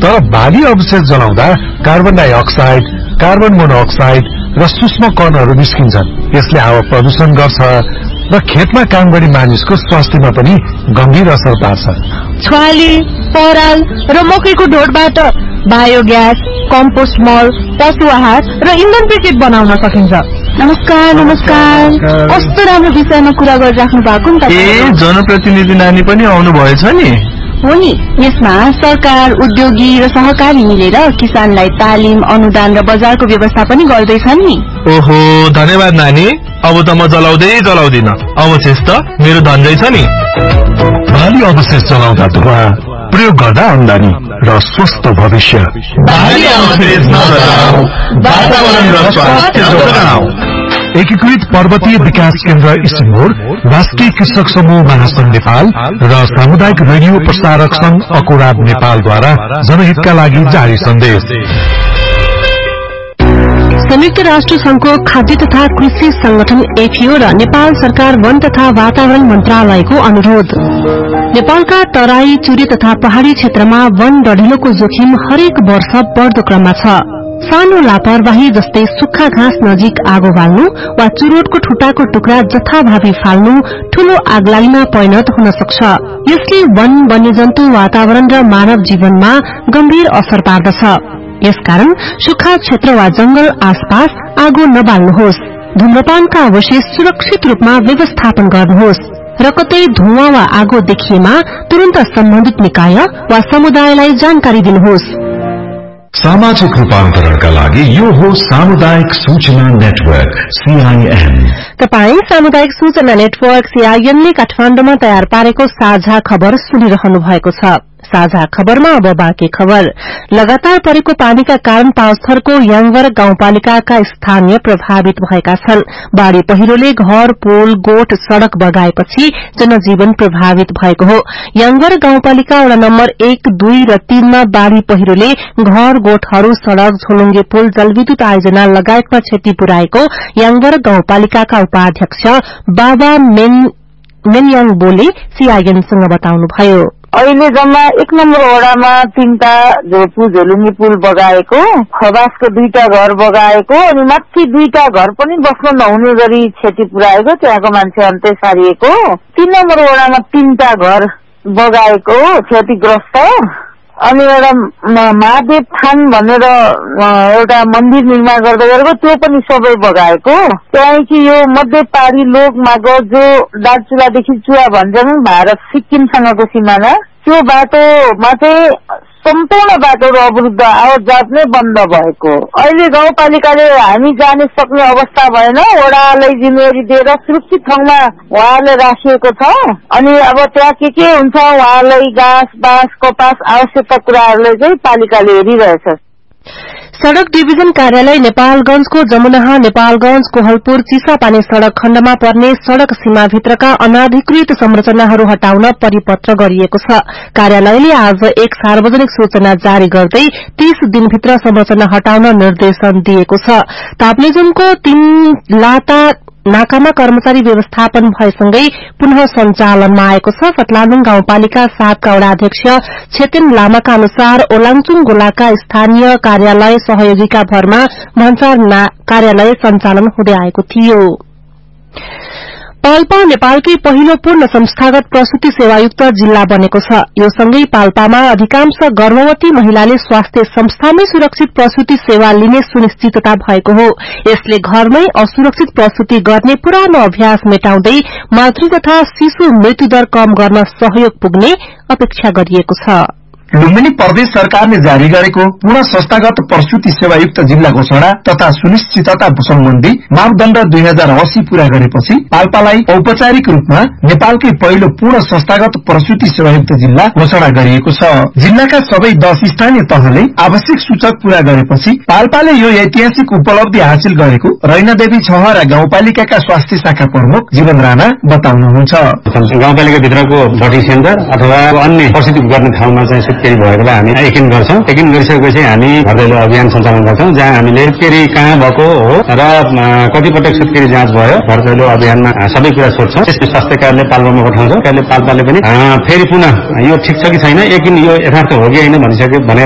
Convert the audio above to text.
तर बाली अवशेष जलाउँदा कार्बन डाइअक्साइड, कार्बन मोनोअक्साइड र सूक्ष्म कणहरू निस्किन्छन्। यसले हावा प्रदूषण गर्छ र खेतमा काम गर्ने मानिसको स्वास्थ्यमा पनि गम्भीर असर पार्छ। छुवाली, पराल र मकैको ढोडबाट बायोग्यास, कम्पोस्ट मल, पशु आहार र इन्धन ब्रिकेट बनाउन सकिन्छ। नमस्कार। कस्तो राम्रो विषयमा कुरा गरिराख्नु भएको नि तपाईँ। जनप्रतिनिधि नानी पनि आउनु भएछ नि? हो नि। यसमा सरकार, उद्योगी र सहकारी मिलेर किसानलाई तालिम, अनुदान र बजारको व्यवस्था पनि गर्दैछन् नि। ओहो, धन्यवाद नानी। अब त म जलाउँदिन। अवशेष त मेरो धन रहेछ नि। बाली अवशेष जलाउँदा धुवा, प्रयोग गर्दा आम्दानी र स्वस्थ भविष्य। बाली अवशेष नजलाऊ, वातावरण र स्वास्थ्य जोगाऊ। एकीकृत पर्वतीय विकास केन्द्र इस्मोर, राष्ट्रिय कृषक समूह महासंघ नेपाल र सामुदायिक रेडियो प्रसारक संघ अकुराब नेपालद्वारा जनहितका लागि जारी सन्देश। संयुक्त राष्ट्र संघको खाद्य तथा कृषि संगठन एफएओ र नेपाल सरकार वन तथा वातावरण मन्त्रालयको अनुरोध। नेपालका तराई, चुरे तथा पहाड़ी क्षेत्रमा वन डढिलोको जोखिम हरेक वर्ष बढ़दो क्रममा छ। सानो लापरवाही जस्तै सुक्खा घाँस नजिक आगो बाल्नु वा चुरोटको ठुटाको टुक्रा जथाभावी फाल्नु ठूलो आगलागीमा परिणत हुन सक्छ। यसले वन, वन्यजन्तु, वातावरण र मानव जीवनमा गम्भीर असर पार्दछ। यसकारण सुक्खा क्षेत्र वा जंगल आसपास आगो नबाल्नुहोस्। धूम्रपानका अवशेष सुरक्षित रूपमा व्यवस्थापन गर्नुहोस् र कतै धुवाँ वा आगो देखिएमा तुरन्त सम्बन्धित निकाय वा समुदायलाई जानकारी दिनुहोस्। सामाजिक रूपान्तरणका लागि यो हो सामुदायिक सूचना नेटवर्क CIN। तपाई सामुदायिक सूचना नेटवर्क CIN ले काठमाडौँमा तयार पारेको साझा खबर सुनिरहनु भएको छ। साझा खबरमा अब बाँकी खबर। लगातार परेको पानीका कारण पाँचथरको याङवर गाउँपालिकाका स्थानीय प्रभावित भएका छन्। बाढ़ी पहिरोले घर, पोल, गोठ, सड़क बगाएपछि जनजीवन प्रभावित भएको हो। याङवर गाउँपालिका वडा नम्बर 1, 2 र 3 मा बाढ़ी पहिरोले घर, गोठहरू, सड़क, झोलुङ्गे पुल, जलविद्युत आयोजना लगायतमा क्षति पुर्याएको याङवर गाउँपालिकाका उपाध्यक्ष बाबा मेनयाङ बोले CIN-सँग बताउनुभयो। अहिले जम्मा 1 नम्बर वडामा 3टा झोलुङ्गे पुल बगाएको, खबासको 2टा घर बगाएको अनि माथि 2टा घर पनि बस्न नहुने गरी क्षति पुर्याएको, त्यहाँको मान्छे अन्त्य सारिएको। 3 नम्बर वडामा 3टा घर बगाएको, क्षतिग्रस्त। अनि एउटा महादेव थान भनेर एउटा मन्दिर निर्माण गर्दै गरेको, त्यो पनि सबै बगाएको। त्यहाँदेखि यो मध्य पहाडी लोक मार्ग जो दार्चुलादेखि चुवा भन्छन्, भारत सिक्किमसँगको सिमाना, त्यो बाटोमा चाहिँ सम्पूर्ण बाटोहरू अवरुद्ध, आवाजात नै बन्द भएको। अहिले गाउँपालिकाले हामी जान सक्ने अवस्था भएन। वडालाई जिम्मेवारी दिएर सुरक्षित ठाउँमा उहाँले राखिएको छ। अनि अब त्यहाँ के हुन्छ उहाँलाई घाँस, बाँस, कपास आवश्यकता कुराहरूले चाहिँ पालिकाले हेरिरहेछ। सड़क डिभिजन कार्यालय नेपालगंजको जमुनाहा, नेपालगंज, कोहलपुर, चिसापानी सड़क खण्डमा पर्ने सड़क सीमाभित्रका अनाधिकृत संरचनाहरू हटाउन परिपत्र गरिएको छ। कार्यालयले आज एक सार्वजनिक सूचना जारी गर्दै 30 दिनभित्र संरचना हटाउन निर्देशन दिएको छ। ताप्लेजुङको 3 लाटा नाकामा कर्मचारी व्यवस्थापन भएसँगै पुनः सञ्चालनमा आएको छ। फतलाजुङ गाउँपालिका 7 का वडाध्यक्ष छेतेन लामाका अनुसार ओलाङचुङ गोलाका स्थानीय कार्यालय सहयोगीका भरमा भन्सार कार्यालय सञ्चालन हुँदै आएको थियो। पाल्पा नेपालकै पहिलो पूर्ण संस्थागत प्रसूति सेवायुक्त जिल्ला बनेको छ। यो सँगै पाल्पामा अधिकांश गर्भवती महिलाले स्वास्थ्य संस्थामै सुरक्षित प्रसूति सेवा लिने सुनिश्चितता भएको हो। यसले घरमै असुरक्षित प्रसूति गर्ने पुरानो अभ्यास मेटाउँदै मातृ तथा शिशु मृत्युदर कम गर्न सहयोग पुग्ने अपेक्षा गरिएको छ। लुम्बिनी प्रदेश सरकारले जारी गरेको पूर्ण संस्थागत प्रसूति सेवायुक्त जिल्ला घोषणा तथा सुनिश्चितता सम्बन्धी मापदण्ड 2080 पूरा गरेपछि पाल्पालाई औपचारिक रूपमा नेपालकै पहिलो पूर्ण संस्थागत प्रसूति सेवायुक्त जिल्ला घोषणा गरिएको छ। जिल्लाका सबै 10 स्थानीय तहले आवश्यक सूचक पूरा गरेपछि पाल्पाले यो ऐतिहासिक उपलब्धि हासिल गरेको रैनादेवी छहरा गाउँपालिकाका स्वास्थ्य शाखा प्रमुख जीवन राणा बताउनुहुन्छ। गाउँपालिका भित्रको भर्ती सेन्टर अथवा अन्य प्रसूति गर्ने ठाउँमा चाहिँ सुत्केरी भएकोलाई हामी एकिन गर्छौं। एकिन गरिसकेपछि हामी घरदैलो अभियान सञ्चालन गर्छौं, जहाँ हामीले सुत्केरी कहाँ भएको हो र कति पटक सुत्केरी जाँच भयो, घरदैलो अभियानमा सबै कुरा सोध्छौं। त्यसपछि स्वास्थ्य कार्यालय पाल्पामा पठाउँछौं। पाल्पाले पनि फेरि पुनः यो ठिक छ कि छैन, एकिन यो यथार्थ हो कि होइन भनिसक्यो भने